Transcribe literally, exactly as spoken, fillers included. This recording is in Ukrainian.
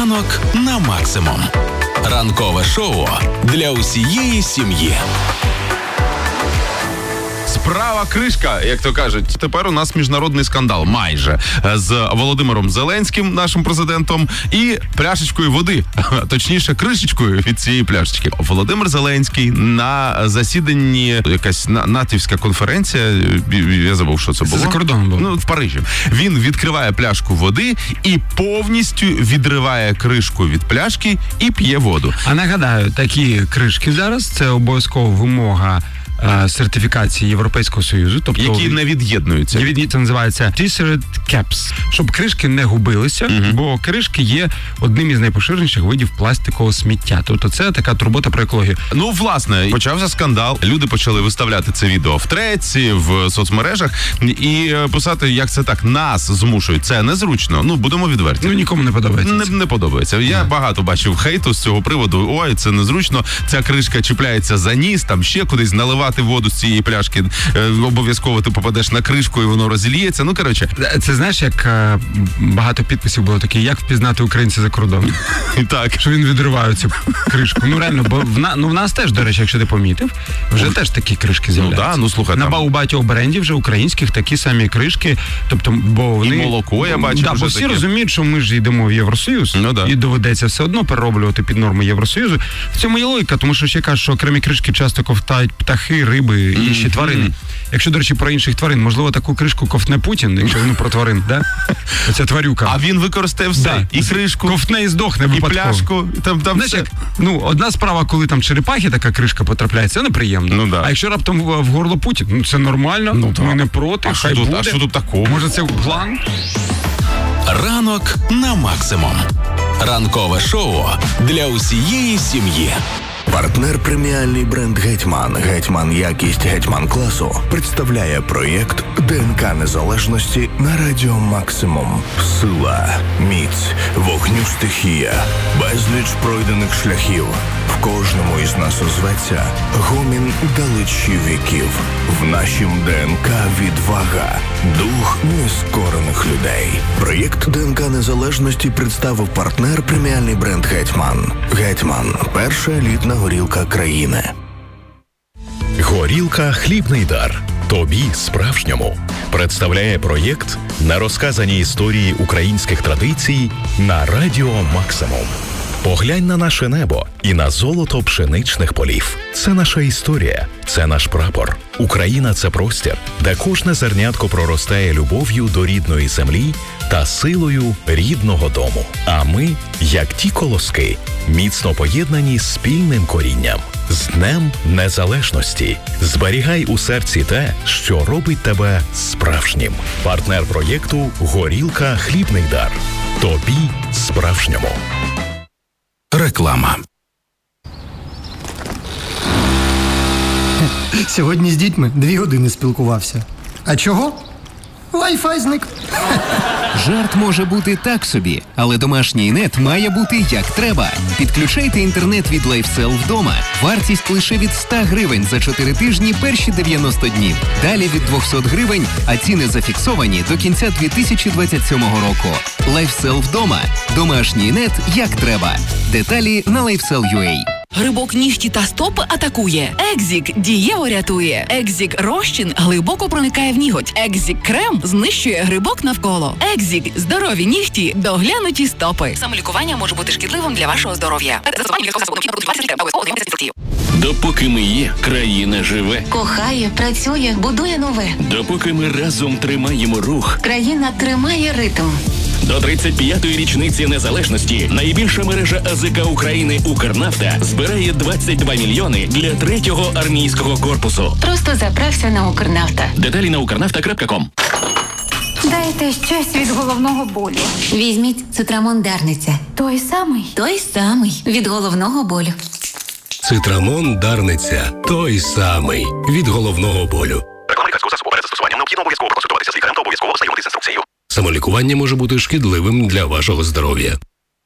Ранок на максимум. Ранкове шоу для усієї сім'ї. Справа кришка, як то кажуть. Тепер у нас міжнародний скандал, майже, з Володимиром Зеленським, нашим президентом, і пляшечкою води, точніше, кришечкою від цієї пляшечки. Володимир Зеленський на засіданні, якась натівська конференція, я забув, що це було. Це за кордоном було. Ну, в Парижі. Він відкриває пляшку води і повністю відриває кришку від пляшки і п'є воду. А нагадаю, такі кришки зараз, це обов'язкова вимога сертифікації Європейського Союзу, тобто які не від'єднуються. Не від... Це називається T-shirt caps, щоб кришки не губилися, uh-huh. бо кришки є одним із найпоширеніших видів пластикового сміття. Тобто це така турбота про екологію. Ну, власне, почався скандал. Люди почали виставляти це відео в треці, в соцмережах і писати, як це так, нас змушують. Це незручно. Ну, будемо відверті. Ну, нікому не подобається. Не, не подобається. Я yeah. багато бачив хейту з цього приводу. Ой, це незручно. Ця кришка чіпляється за ніс, там ще кудись наливати воду з цієї пляшки, е, обов'язково ти попадеш на кришку і воно розіліється. Ну, коротше. Це знаєш, як е, багато підписів було такі, як впізнати українця за кордоном. Так. Що він відриває цю кришку. Ну, реально, бо в, на, ну, в нас теж, до речі, якщо ти помітив, вже ну, теж такі кришки з'являються. Ну, да, ну, слухай, на там... у багатьох брендів вже українських такі самі кришки. Тобто, бо вони... І молоко, я бачу. Да, бо всі таке. Розуміють, що ми ж йдемо в Євросоюз, ну, да. і доведеться все одно перероблювати під норми Євросоюзу. В цьому є логіка, тому що ще кажуть, що окремі кришки часто ковтають птахи, риби і інші mm-hmm. тварини. Якщо, до речі, про інших тварин, можливо, таку кришку ковтне Путін, якщо він про тварин, да? Оця тварюка. А він використає все. Да. І кришку. Ковтне і здохне і випадково. І пляшку. Там, там знаєш, все. Як, ну, одна справа, коли там черепахи така кришка потрапляє, це неприємно. Ну, да. А якщо раптом в, в горло Путін, ну, це нормально, ну, ми не проти, а хай що буде. Тут, а що тут такого? Може, це план? Ранок на максимум. Ранкове шоу для усієї сім'ї. Партнер преміальний бренд «Гетьман», «Гетьман якість», «Гетьман класу» представляє проєкт ДНК Незалежності на радіо «Максимум». Сила, міць, вогню стихія, безліч пройдених шляхів. В кожному із нас озветься гомін далечі віків. В нашім ДНК відвага, дух нескорених людей. Проєкт ДНК Незалежності представив партнер преміальний бренд «Гетьман». «Гетьман» – перша елітна горілка країни. Горілка «Хлібний дар». Тобі справжньому. Представляє проєкт на розказані історії українських традицій на радіо «Максимум». Поглянь на наше небо і на золото пшеничних полів. Це наша історія, це наш прапор. Україна – це простір, де кожне зернятко проростає любов'ю до рідної землі та силою рідного дому. А ми, як ті колоски, міцно поєднані спільним корінням. З Днем Незалежності. Зберігай у серці те, що робить тебе справжнім. Партнер проєкту «Горілка «Хлібний дар». Тобі справжньому. Реклама. Сьогодні з дітьми дві години спілкувався. А чого? Wi-Fi зник. Жарт може бути так собі, але домашній нет має бути як треба. Підключайте інтернет від LifeSell вдома. Вартість лише від сто гривень за чотири тижні перші дев'яносто днів. Далі від двісті гривень, а ціни зафіксовані до кінця дві тисячі двадцять сьомого року. LifeSell вдома. Домашній нет як треба. Деталі на LifeSell.ua. Грибок нігті та стопи атакує. Екзік дієво рятує. Екзік розчин глибоко проникає в ніготь. Екзік крем знищує грибок навколо. Екзік здорові нігті, доглянуті стопи. Самолікування може бути шкідливим для вашого здоров'я. Допоки ми є, країна живе. Кохає, працює, будує нове. Допоки ми разом тримаємо рух, країна тримає ритм. До тридцять п'ятої річниці незалежності найбільша мережа АЗК України «Укрнафта» збирає двадцять два мільйони для третього армійського корпусу. Просто заправся на «Укрнафта». Деталі на укрнафта крапка ком. Дайте щось від головного болю. Візьміть Цитрамон Дарниця. Той самий? Той самий. Від головного болю. Цитрамон Дарниця. Той самий. Від головного болю. Реклама лікарського засобу перед застосуванням необхідно обов'язково проконсультуватися з лікарем та обов'язково ознайомитися з інструкцією. Самолікування може бути шкідливим для вашого здоров'я.